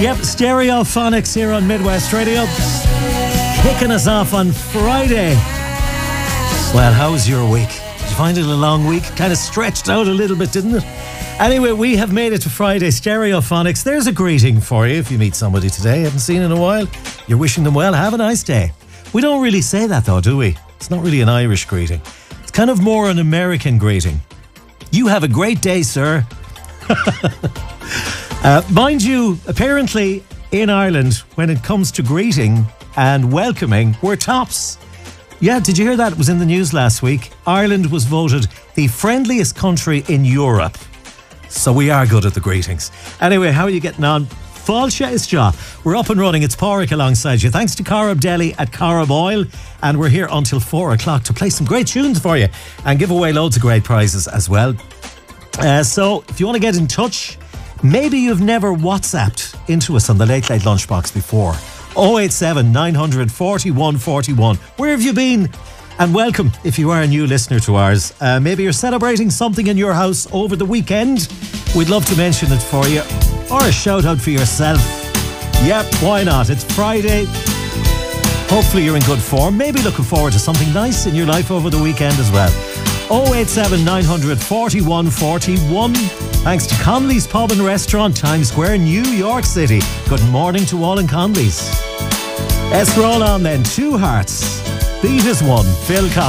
Yep, Stereophonics here on Midwest Radio. Kicking us off on Friday. Well, how was your week? Did you find it a long week? Kind of stretched out a little bit, didn't it? Anyway, we have made it to Friday. Stereophonics. There's a greeting for you if you meet somebody today. Haven't seen in a while. You're wishing them well. Have a nice day. We don't really say that though, do we? It's not really an Irish greeting. It's kind of more an American greeting. You have a great day, sir. Mind you, apparently in Ireland, when it comes to greeting and welcoming, we're tops. Yeah, did you hear that? It was in the news last week. Ireland was voted the friendliest country in Europe. So we are good at the greetings. Anyway, how are you getting on? Fáilte is Jaw. We're up and running. It's Pádraig alongside you. Thanks to Carab Deli at Carab Oil. And we're here until 4 o'clock to play some great tunes for you and give away loads of great prizes as well. So if you want to get in touch, maybe you've never WhatsApped into us on the Late Late Lunchbox before. 087 900 41 41. Where have you been? And welcome if you are a new listener to ours. Maybe you're celebrating something in your house over the weekend. We'd love to mention it for you. Or a shout out for yourself. Yep, why not? It's Friday. Hopefully you're in good form. Maybe looking forward to something nice in your life over the weekend as well. 087 900 41 41. Thanks to Conley's Pub and Restaurant, Times Square, New York City. Good morning to all in Conley's. Let's roll on then. Two Hearts. Beat is one. Phil Collins.